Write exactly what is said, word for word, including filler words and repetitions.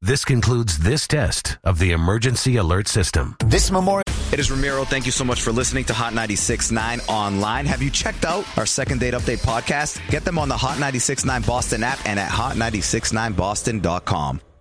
This concludes this test of the emergency alert system. This Memorial. It is Ramiro. Thank you so much for listening to Hot ninety-six point nine online. Have you checked out our Second Date Update podcast? Get them on the Hot ninety-six point nine Boston app and at hot nine six nine boston dot com.